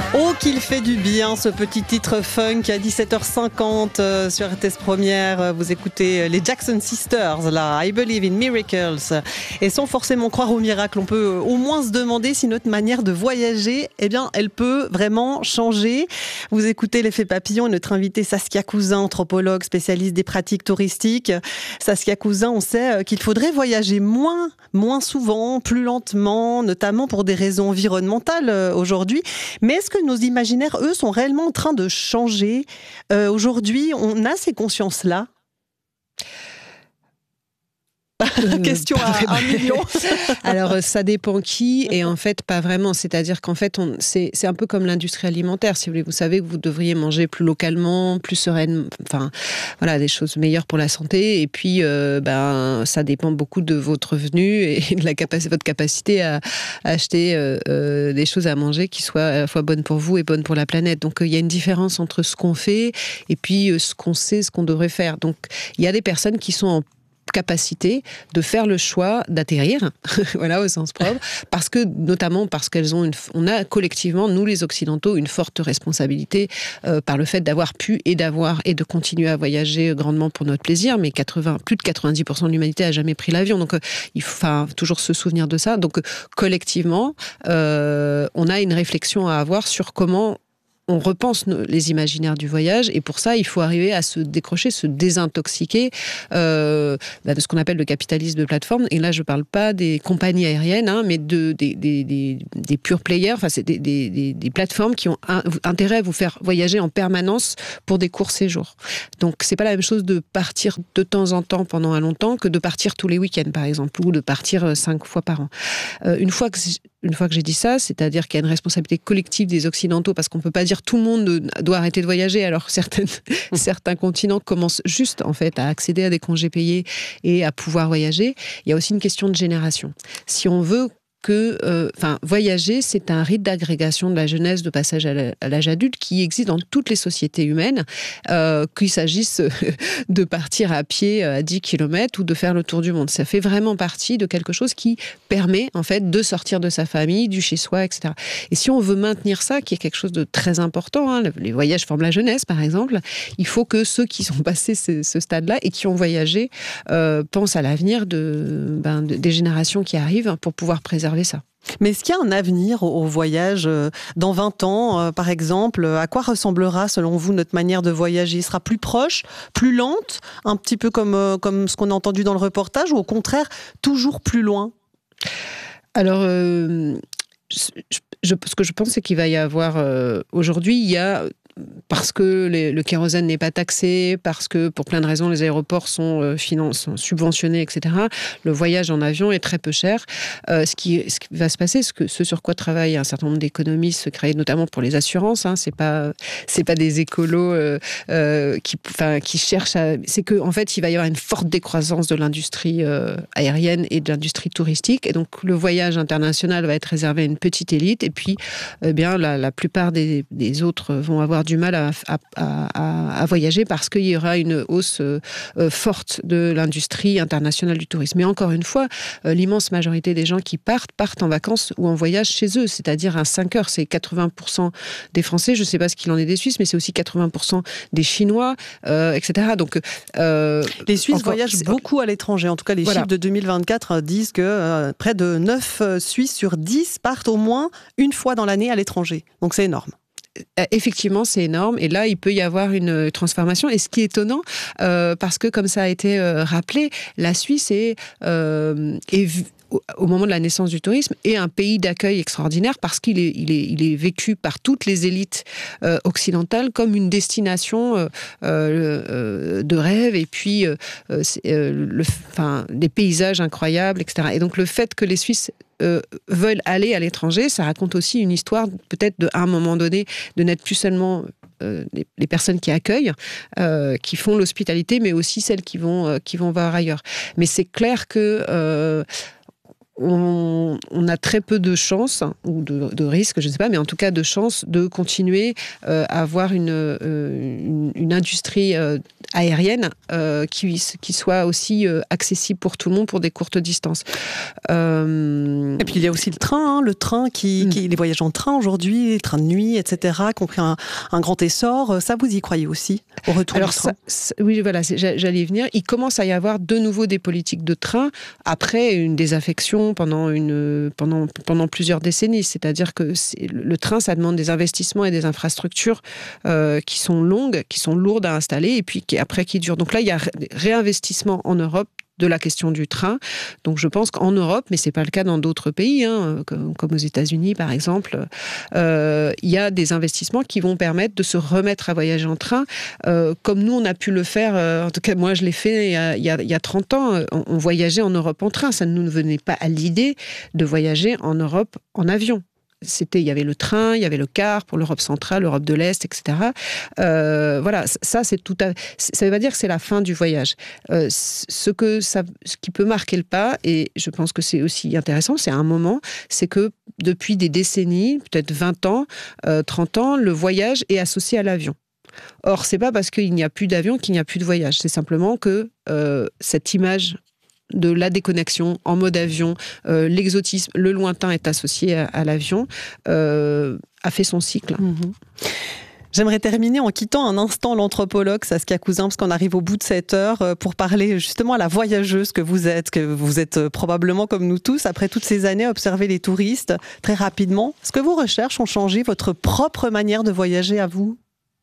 Oh, qu'il fait du bien ce petit titre funk à 17h50 sur RTS Première. Vous écoutez les Jackson Sisters, là, I Believe in Miracles. Et sans forcément croire au miracle, on peut au moins se demander si notre manière de voyager, eh bien, elle peut vraiment changer. Vous écoutez l'effet papillon, notre invité Saskia Cousin, anthropologue, spécialiste des pratiques touristiques. Saskia Cousin, on sait qu'il faudrait voyager moins souvent, plus lentement, notamment pour des raisons environnementales aujourd'hui. Mais est-ce que nos imaginaires, eux, sont réellement en train de changer ? Aujourd'hui, on a ces consciences-là ? Question à 1 million. Alors, ça dépend qui, et en fait, pas vraiment. C'est-à-dire qu'en fait, c'est un peu comme l'industrie alimentaire. Si vous voulez, vous savez que vous devriez manger plus localement, plus sereinement, enfin, voilà, des choses meilleures pour la santé. Et puis, ça dépend beaucoup de votre revenu et de votre capacité à acheter des choses à manger qui soient à la fois bonnes pour vous et bonnes pour la planète. Donc, il y a une différence entre ce qu'on fait et puis ce qu'on sait, ce qu'on devrait faire. Donc, il y a des personnes qui sont en capacité de faire le choix d'atterrir, voilà, au sens propre, notamment parce on a collectivement, nous les Occidentaux, une forte responsabilité par le fait d'avoir pu et de continuer à voyager grandement pour notre plaisir, mais plus de 90% de l'humanité a jamais pris l'avion, donc il faut toujours se souvenir de ça. Donc collectivement, on a une réflexion à avoir sur comment on repense les imaginaires du voyage, et pour ça, il faut arriver à se décrocher, se désintoxiquer de ce qu'on appelle le capitalisme de plateforme. Et là, je ne parle pas des compagnies aériennes, mais des pure players. Enfin, c'est des plateformes qui ont intérêt à vous faire voyager en permanence pour des courts séjours. Donc, c'est pas la même chose de partir de temps en temps pendant un long temps que de partir tous les week-ends, par exemple, ou de partir 5 fois par an. Une fois que j'ai dit ça, c'est-à-dire qu'il y a une responsabilité collective des Occidentaux, parce qu'on ne peut pas dire tout le monde doit arrêter de voyager, alors certains continents commencent juste en fait à accéder à des congés payés et à pouvoir voyager. Il y a aussi une question de génération. Si on veut voyager, c'est un rite d'agrégation de la jeunesse, de passage à l'âge adulte qui existe dans toutes les sociétés humaines, qu'il s'agisse de partir à pied à 10 km ou de faire le tour du monde. Ça fait vraiment partie de quelque chose qui permet en fait de sortir de sa famille, du chez-soi, etc. Et si on veut maintenir ça, qui est quelque chose de très important, les voyages forment la jeunesse par exemple, il faut que ceux qui sont passés ce stade-là et qui ont voyagé pensent à l'avenir des générations qui arrivent pour pouvoir préserver ça. Mais est-ce qu'il y a un avenir au voyage dans 20 ans, par exemple? À quoi ressemblera, selon vous, notre manière de voyager? Sera plus proche, plus lente, un petit peu comme ce qu'on a entendu dans le reportage, ou au contraire, toujours plus loin? Alors, ce que je pense, c'est qu'il va y avoir... aujourd'hui, il y a... Parce que le kérosène n'est pas taxé, parce que pour plein de raisons les aéroports sont subventionnés, etc. Le voyage en avion est très peu cher. Ce qui va se passer, ce sur quoi travaillent un certain nombre d'économistes, créés notamment pour les assurances, c'est pas des écolos qui cherchent à... C'est que en fait il va y avoir une forte décroissance de l'industrie aérienne et de l'industrie touristique, et donc le voyage international va être réservé à une petite élite, et puis la plupart des autres vont avoir du mal à voyager parce qu'il y aura une hausse forte de l'industrie internationale du tourisme. Mais encore une fois, l'immense majorité des gens qui partent en vacances ou en voyage chez eux, c'est-à-dire à 5 heures. C'est 80% des Français, je ne sais pas ce qu'il en est des Suisses, mais c'est aussi 80% des Chinois, etc. Donc, les Suisses voyagent beaucoup à l'étranger. En tout cas, les chiffres de 2024 disent que près de 9 Suisses sur 10 partent au moins une fois dans l'année à l'étranger. Donc c'est énorme. Effectivement, c'est énorme. Et là, il peut y avoir une transformation. Et ce qui est étonnant, parce que comme ça a été rappelé, la Suisse est au moment de la naissance du tourisme, est un pays d'accueil extraordinaire parce qu'il est vécu par toutes les élites occidentales comme une destination de rêve, et puis des paysages incroyables, etc. Et donc le fait que les Suisses veulent aller à l'étranger, ça raconte aussi une histoire peut-être à un moment donné de n'être plus seulement les personnes qui accueillent, qui font l'hospitalité, mais aussi celles qui vont voir ailleurs. Mais c'est clair que on a très peu de chances, ou de risques, je ne sais pas, mais en tout cas de chances de continuer à avoir une industrie aérienne qui soit aussi accessible pour tout le monde pour des courtes distances. Et puis il y a aussi le train, les voyages en train aujourd'hui, les trains de nuit, etc., qui ont pris un grand essor. Ça, vous y croyez aussi, au retour du train? Oui, voilà, j'allais y venir. Il commence à y avoir de nouveau des politiques de train après une désaffection pendant plusieurs décennies. C'est-à-dire que le train, ça demande des investissements et des infrastructures qui sont longues, qui sont lourdes à installer et puis qui durent. Donc là, il y a réinvestissement en Europe de la question du train. Donc je pense qu'en Europe, mais c'est pas le cas dans d'autres pays, comme aux États-Unis par exemple, il y a des investissements qui vont permettre de se remettre à voyager en train, comme nous on a pu le faire. En tout cas, moi je l'ai fait il y a 30 ans. On voyageait en Europe en train. Ça ne nous venait pas à l'idée de voyager en Europe en avion. Il y avait le train, il y avait le car pour l'Europe centrale, l'Europe de l'Est, etc. Voilà, ça c'est ça veut pas dire que c'est la fin du voyage. Ce qui peut marquer le pas, et je pense que c'est aussi intéressant, c'est un moment, c'est que depuis des décennies, peut-être 20 ans, 30 ans, le voyage est associé à l'avion. Or, c'est pas parce qu'il n'y a plus d'avion qu'il n'y a plus de voyage. C'est simplement que cette image de la déconnexion en mode avion, l'exotisme, le lointain est associé à l'avion, a fait son cycle. J'aimerais terminer en quittant un instant l'anthropologue Saskia Cousin, parce qu'on arrive au bout de cette heure, pour parler justement à la voyageuse que vous êtes probablement comme nous tous, après toutes ces années à observer les touristes très rapidement. Est-ce que vos recherches ont changé votre propre manière de voyager à vous ?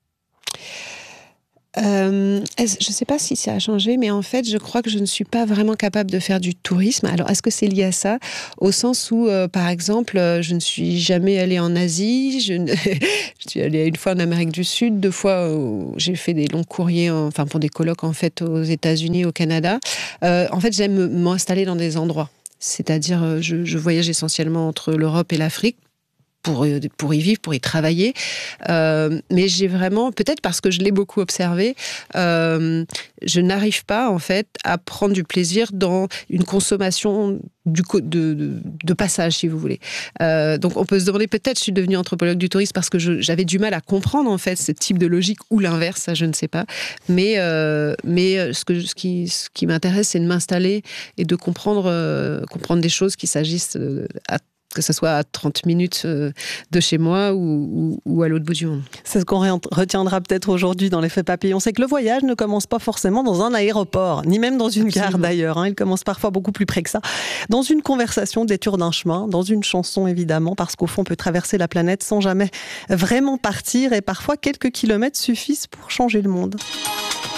Je ne sais pas si ça a changé, mais en fait, je crois que je ne suis pas vraiment capable de faire du tourisme. Alors, est-ce que c'est lié à ça? Au sens où, par exemple, je ne suis jamais allée en Asie, je suis allée une fois en Amérique du Sud, 2 fois, j'ai fait des longs courriers, pour des colloques, en fait, aux États-Unis, au Canada. En fait, j'aime m'installer dans des endroits. C'est-à-dire, je voyage essentiellement entre l'Europe et l'Afrique, pour y vivre, pour y travailler. Mais j'ai vraiment, peut-être parce que je l'ai beaucoup observé, je n'arrive pas, en fait, à prendre du plaisir dans une consommation de passage, si vous voulez. Donc, on peut se demander, peut-être je suis devenue anthropologue du tourisme parce que j'avais du mal à comprendre, en fait, ce type de logique, ou l'inverse, ça, je ne sais pas. Mais ce qui m'intéresse, c'est de m'installer et de comprendre des choses, qu'il s'agisse que ce soit à 30 minutes de chez moi ou à l'autre bout du monde. C'est ce qu'on retiendra peut-être aujourd'hui dans l'effet papillon, c'est que le voyage ne commence pas forcément dans un aéroport, ni même dans une gare d'ailleurs. Il commence parfois beaucoup plus près que ça. Dans une conversation, détour d'un chemin, dans une chanson évidemment, parce qu'au fond on peut traverser la planète sans jamais vraiment partir, et parfois quelques kilomètres suffisent pour changer le monde.